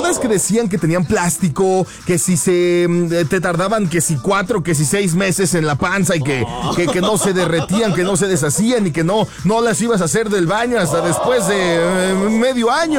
acuerdas que decían que tenían plástico, que si te tardaban que si 4, que si 6 meses en la panza y que no se derretían, que no se deshacían y que no las ibas a hacer del baño hasta después de medio año?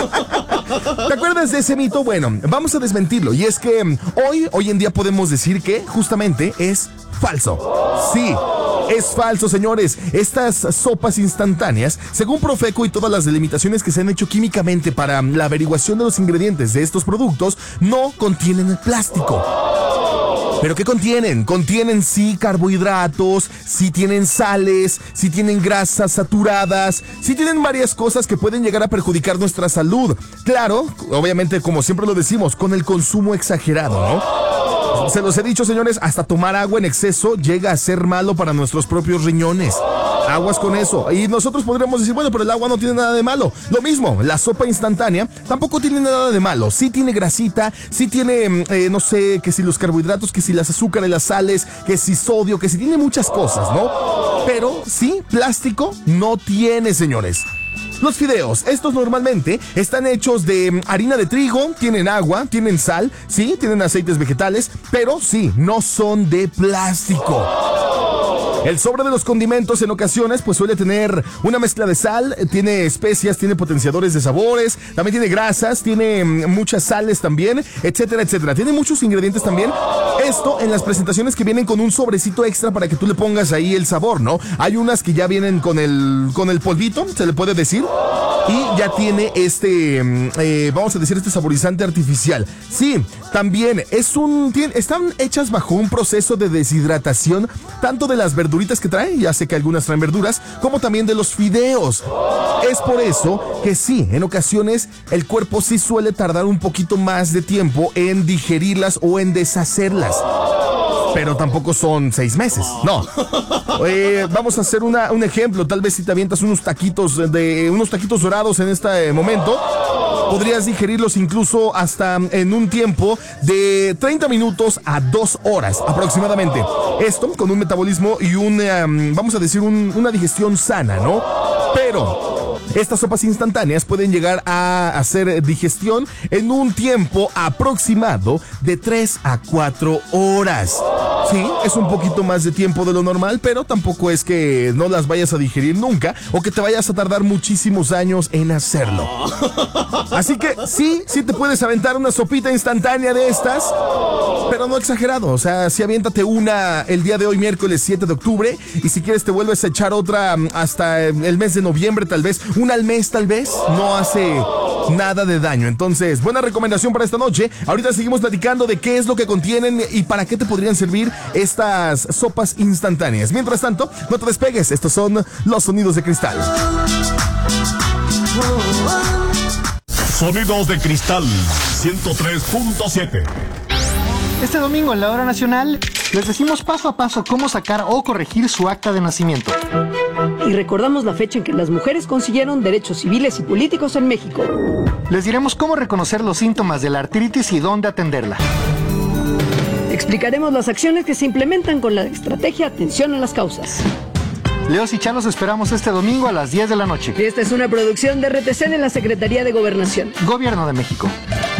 ¿Te acuerdas de ese mito? Bueno, vamos a desmentirlo. Y es que hoy en día podemos decir que justamente es falso. Sí, es falso, señores. Estas sopas instantáneas, según Profeco y todas las delimitaciones que se han hecho químicamente para la averiguación de los ingredientes de estos productos, no contienen plástico. ¿Pero qué contienen? Contienen sí carbohidratos, sí tienen sales, sí tienen grasas saturadas, sí tienen varias cosas que pueden llegar a perjudicar nuestra salud. Claro, obviamente, como siempre lo decimos, con el consumo exagerado, ¿no? Se los he dicho, señores, hasta tomar agua en exceso llega a ser malo para nuestros propios riñones. Aguas con eso. Y nosotros podríamos decir, bueno, pero el agua no tiene nada de malo. Lo mismo, la sopa instantánea tampoco tiene nada de malo. Sí tiene grasita, sí tiene, no sé, que si los carbohidratos, que si las azúcares, las sales, que si sodio, que si tiene muchas cosas, ¿no? Pero sí, plástico no tiene, señores. Los fideos, estos normalmente están hechos de harina de trigo, tienen agua, tienen sal, sí, tienen aceites vegetales, pero sí, no son de plástico. El sobre de los condimentos en ocasiones pues suele tener una mezcla de sal, tiene especias, tiene potenciadores de sabores, también tiene grasas, tiene muchas sales también, etcétera, etcétera. Tiene muchos ingredientes también. Esto en las presentaciones que vienen con un sobrecito extra para que tú le pongas ahí el sabor, ¿no? Hay unas que ya vienen con el polvito, se le puede decir, y ya tiene vamos a decir, este saborizante artificial. Sí, también están hechas bajo un proceso de deshidratación, tanto de las verduritas que traen, ya sé que algunas traen verduras, como también de los fideos. Es por eso que sí, en ocasiones el cuerpo sí suele tardar un poquito más de tiempo en digerirlas o en deshacerlas. Pero tampoco son 6 meses, no. Vamos a hacer un ejemplo. Tal vez si te avientas unos taquitos dorados en este momento, podrías digerirlos incluso hasta en un tiempo de 30 minutos a 2 horas aproximadamente. Esto con un metabolismo y vamos a decir, una digestión sana, ¿no? Pero estas sopas instantáneas pueden llegar a hacer digestión en un tiempo aproximado de 3 a 4 horas. Sí, es un poquito más de tiempo de lo normal, pero tampoco es que no las vayas a digerir nunca o que te vayas a tardar muchísimos años en hacerlo. Así que sí te puedes aventar una sopita instantánea de estas, pero no exagerado. O sea, sí aviéntate una el día de hoy, miércoles 7 de octubre, y si quieres te vuelves a echar otra hasta el mes de noviembre, tal vez, una al mes tal vez, no hace nada de daño. Entonces, buena recomendación para esta noche. Ahorita seguimos platicando de qué es lo que contienen y para qué te podrían servir estas sopas instantáneas. Mientras tanto, no te despegues. Estos son los sonidos de cristal. Sonidos de cristal 103.7. Este domingo en la Hora Nacional les decimos paso a paso cómo sacar o corregir su acta de nacimiento. Y recordamos la fecha en que las mujeres consiguieron derechos civiles y políticos en México. Les diremos cómo reconocer los síntomas de la artritis y dónde atenderla. Explicaremos las acciones que se implementan con la estrategia Atención a las Causas. Leos y Chalos esperamos este domingo a las 10 de la noche. Esta es una producción de RTC de la Secretaría de Gobernación. Gobierno de México.